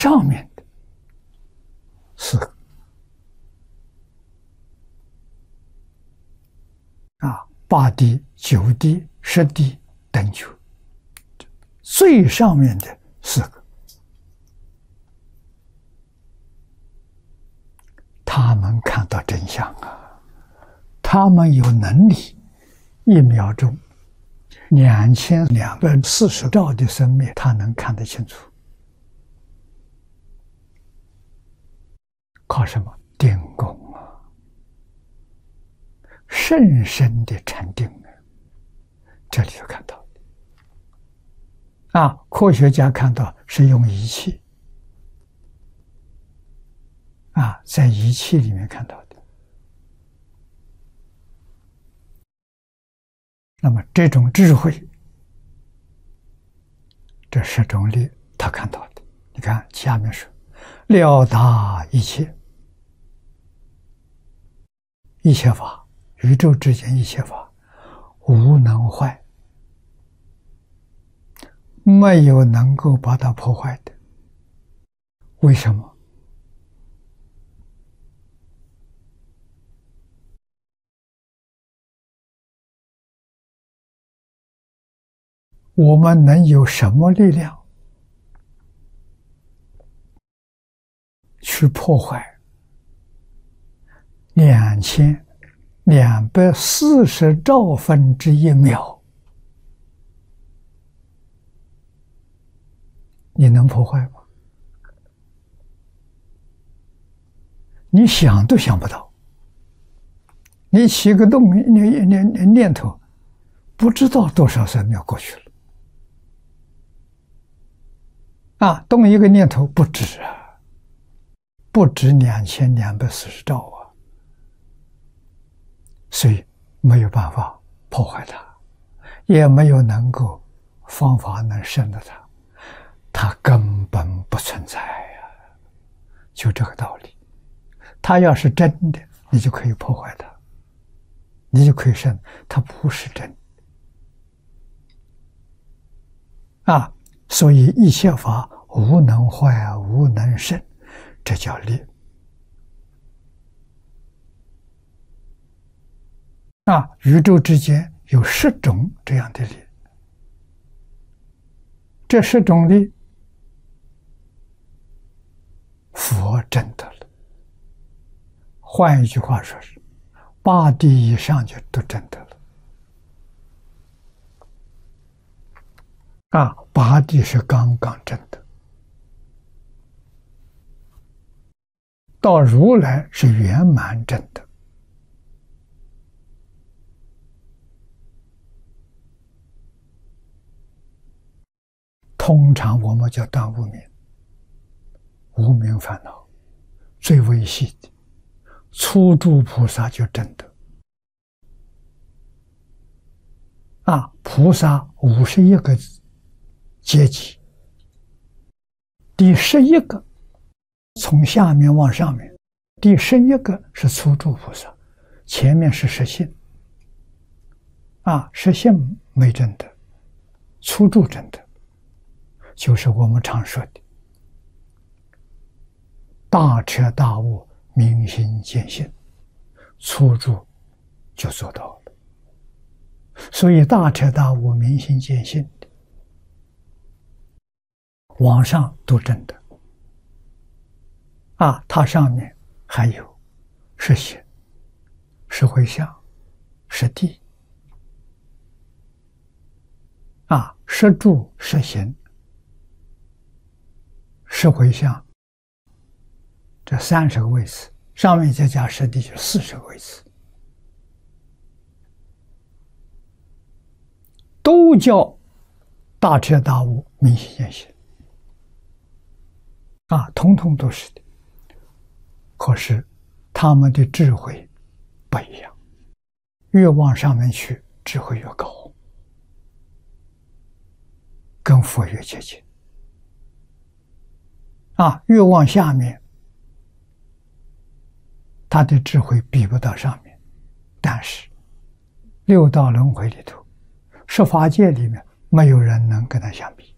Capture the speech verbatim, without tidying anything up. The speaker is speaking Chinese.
上面的四个啊，八地、九地、十地等九，最上面的四个，他们看到真相啊，他们有能力一秒钟两千两百四十兆的生命，他能看得清楚。靠什么？定功啊，甚深的禅定啊，这里就看到啊，科学家看到是用仪器啊，在仪器里面看到的。那么这种智慧，这十种力他看到的。你看下面说，了达一切，一切法，宇宙之间一切法，无能坏，没有能够把它破坏的。为什么？我们能有什么力量去破坏两千两百四十兆分之一秒？你能破坏吗？你想都想不到。你起个动念念念头，不知道多少三秒过去了。啊，动一个念头不止啊，不止两千两百四十兆啊，所以没有办法破坏它，也没有能够方法能胜得它，它根本不存在呀、啊，就这个道理。它要是真的，你就可以破坏它，你就可以胜，它不是真啊。所以一切法无能坏，无能胜，这叫力啊！宇宙之间有十种这样的力，这十种力，佛证得了。换一句话说是，八地以上就都证得了。啊，八地是刚刚证的，到如来是圆满证的。通常我们叫断无明，无明烦恼最微细的，初住菩萨就证得。啊，菩萨五十一个阶级，第十一个从下面往上面，第十一个是初住菩萨，前面是实性。啊，实性没证得，初住证得，就是我们常说的大彻大悟、明心见性，初住就做到了。所以大彻大悟、明心见性的往上都证得。啊，它上面还有实行、实回向、实地。啊，实住、实行、实回向，这三十个位次，上面再加实地，就四十个位次，都叫大彻大悟、明心见性。啊，统统都是的。可是他们的智慧不一样，越往上面去，智慧越高，跟佛越接近。啊，越往下面，他的智慧比不到上面。但是六道轮回里头，十法界里面没有人能跟他相比。